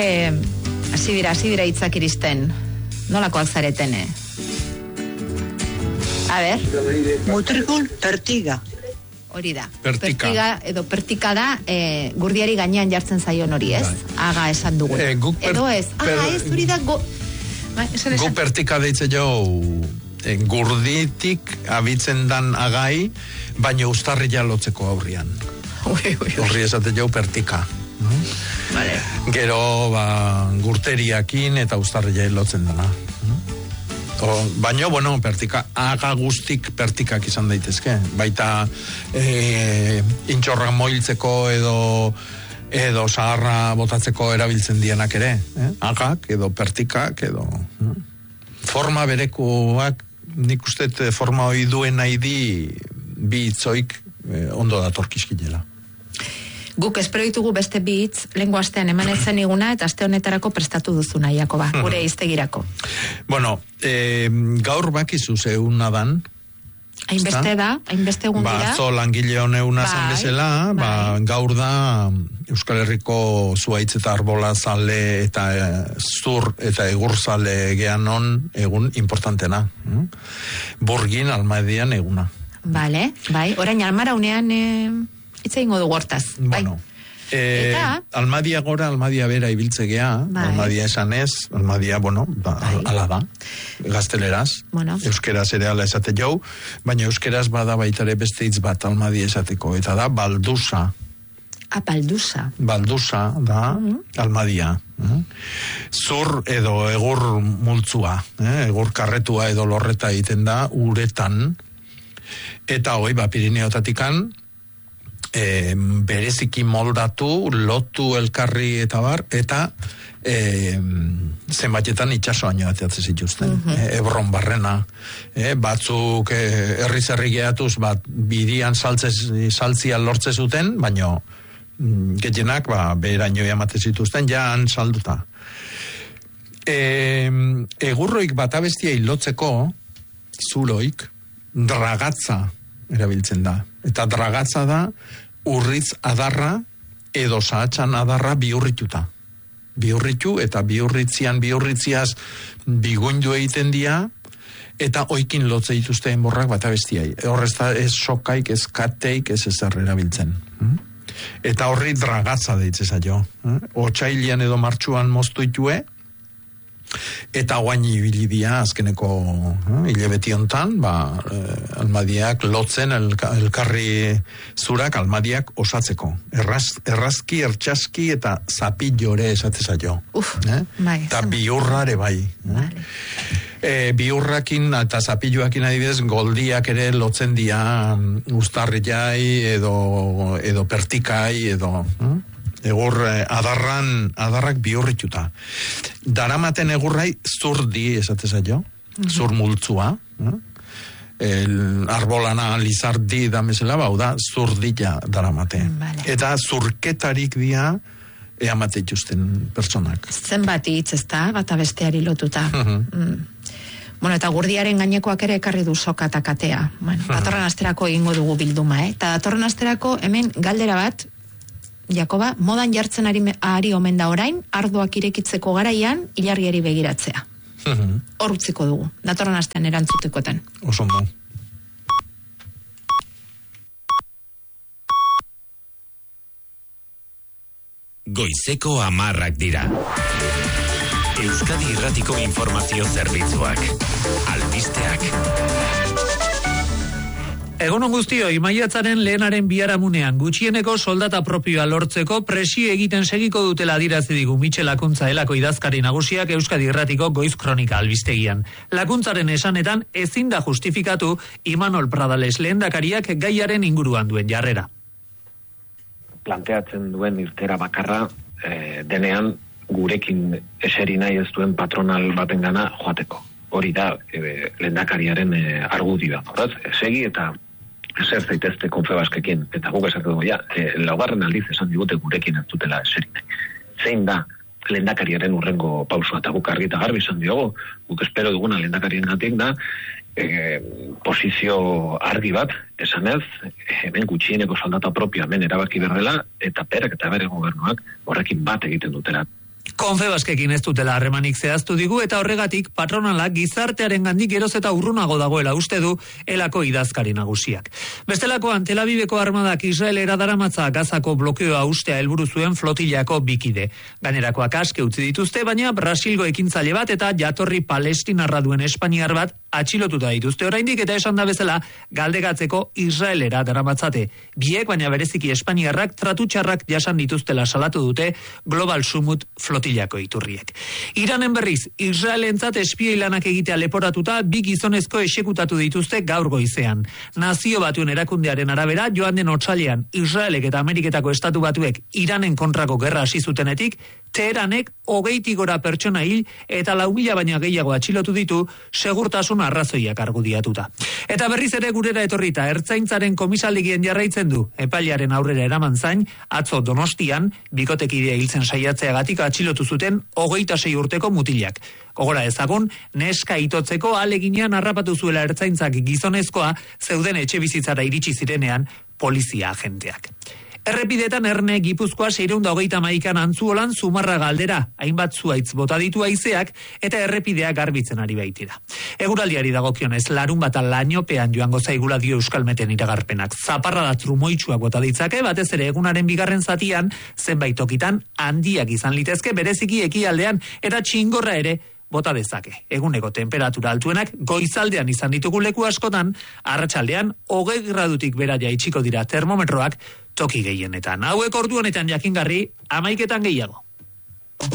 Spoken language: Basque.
hasi dira hitzak iristen. Nolakoak zareten, A ber. Mutrikul pertiga. Hori da. Pertika edo pertika da, gurdiari gainean jartzen zaion hori, ez? Aga esan dugu. Edo ez. Ez hori da gu pertika deitze jo gurditik abitzen dan agai, baina ustarria lotzeko aurrian. Horri esate jo pertika. Vale. Gero, gurteriakin eta ustarria lotzen dana. Baina, pertika, aga guztik pertikak izan daitezke. Baita intxorra moiltzeko edo saharra botatzeko erabiltzen dienak ere. Agak edo pertikak edo... Forma berekoak, nik uste forma hori duen nahi bi hitzoik ondo datorkizkinela. Guk espero ditugu beste bi hitz lehengo astean eman etzen iguna eta aste honetarako prestatu duzu nahiako gure iztegirako. Gaur bakizu zeuna dan. Hainbeste egun dira. Zo langile honeuna zen bezala, gaur da Euskal Herriko zuaitz eta arbola zale eta zur eta egur zale geanon egun importantena. Burgin almadian eguna. Bai, orain almara unean... Itza ingo du gortaz. Almadia gora, almadia bera ibiltzegea, almadia esanez, almadia, ala da, gazteleraz, euskeraz ere ala esate jau, baina euskeraz bada baitare beste hitz bat almadia esateko, eta da baldusa. Baldusa. Baldusa da almadia. Zur edo egur multzua, egur karretua edo lorreta egiten da, uretan, eta Pirineotatikan, bereziki moldatu, lotu elkarri eta bar, eta zenbaitetan itxasoaino ateatzen zituzten. Ebron barrena. Batzuk herri gehatuz, bidian saltzia lortze zuten, baina gehienak beheraino amate zituzten, jaan salduta. Egurroik batabestia lotzeko, zuloik, dragatza erabiltzen da. Eta dragatza da urritz adarra edo sahatxan adarra bihurrituta. Bihurritu eta bihurritziaz biguindu egiten dia eta oikin lotze dituzte enborrak batabestiai. Horrez da ez sokaik, ez kateik, ez ezer erabiltzen. Eta horri dragatza deitzen zaio. Otsailian edo martxuan moztu itue, eta guain ibilidia azkeneko hilabeti hontan, almadiak lotzen elkarri zurak almadiak osatzeko. Errazki, ertxaski eta zapillore esate zaio. Eta bihurrare bai. Bihurrakin eta zapilloakin adibidez goldiak ere lotzen dia ustarriai edo pertikai edo... Egur adarrak bihurrituta. Daramaten egurrai zurdi esate zaio, zur multzua. Arbolana lizardi da mesela, da zurdila daramate. Eta zurketarik dia eamate ituzten personak. Zenbat hitz ezta, bata besteari lotuta. Eta gurdiaren gainekoak ere ekarri du soka eta katea. Datorren asterako egingo dugu bilduma, Eta datorren asterako hemen galdera bat, Jakoba, modan jartzen ari omen da orain, ardoak irekitzeko garaian, ilargiari begiratzea. Hor utziko dugu, datorren astean erantzutekoten. Oso ondo. Goizeko 10 dira. Euskadi Irratiko Informazio Zerbitzuak. Albisteak. Egunon guztioi, maiatzaren lehenaren biharamunean gutxieneko soldata propioa lortzeko presio egiten segiko dutela adirazi digu Mitxel Lakuntza elako idazkari nagusiak Euskadi Irratiko Goiz Kronika albistegian. Lakuntzaren esanetan ezin da justifikatu Imanol Pradales lehendakariak gaiaren inguruan duen jarrera. Planteatzen duen irtera bakarra denean gurekin eseri nahi ez duen patronal batengana joateko. Hori da lehendakariaren argudioa. Segi eta eser zaitezte Confebaskekin, eta guk esatu dugu, laugarren aldiz esan digute gurekin ez dutela eserik. Zein da lehendakariaren urrengo pausua, eta guk argi eta garbi esan diogu, guk espero duguna lehendakariaren gatik da, posizio argi bat, esanez, hemen gutxieneko soldata propio hemen erabaki berdela, eta perak eta bere gobernuak horrekin bat egiten dutela. Confebaskekin ez dutela harremanik zehaztu digu eta horregatik patronalak gizartearen gandik geroz eta urrunago dagoela uste du elako idazkari nagusiak. Bestelakoan Tel Aviveko armadak Israelera daramatza Gazako blokeoa ustea helburu zuen flotillako bikide. Gainerakoak aske utzi dituzte, baina Brasilgo ekintzaile bat eta jatorri palestinarra duen espainiar bat atxilotuta dituzte oraindik eta esan da bezala galdegatzeko Israelera daramatzate. Biek baina bereziki espainiarrak tratu txarrak jasan dituztela salatu dute Global Summit flotillako iturriek. Iranen berriz, Israelentzat espioi lanak egitea leporatuta bi gizonezko exekutatu dituzte gaur goizean. Nazio Batuen erakundearen arabera, joan den otsailean Israelek eta Ameriketako Estatu Batuek Iranen kontrako gerra hasi zutenetik, Teheranek 20 gora pertsona hil eta 4.000 baina gehiago atxilotu ditu segurtasun arrazoiak argudiatuta. Eta berriz ere gurera etorrita ertzaintzaren komisaldegien jarraitzen du. Epailearen aurrera eraman zain, atzo Donostian, bikotekidea hiltzen saiatzeagatik atxilotu zuten 26 urteko mutilak. Gogora ezagun, neska itotzeko aleginean harrapatu zuela ertzaintzak gizonezkoa zeuden etxebizitzara iritsi zirenean polizia agenteak. Errepidetan Erne Gipuzkoa 621an Antzuolan Zumarraga aldera, hainbat zuaitz bota ditu haizeak eta errepidea garbitzen ari baitira. Eguraldiari dagokionez, larunbata lainopean joango zaigula dio Euskalmeten iragarpenak. Zaparrada trumoitsuak bota ditzake, batez ere egunaren bigarren zatian, zenbait tokitan handiak izan litezke bereziki ekialdean eta txingorra ere bota dezake. Eguneko temperatura altuenak goizaldean izan ditugu leku askotan, arratsaldean 20 gradutik bera jaitsiko dira termometroak toki gehienetan. Hauek ordu honetan jakingarri 11 gehiago.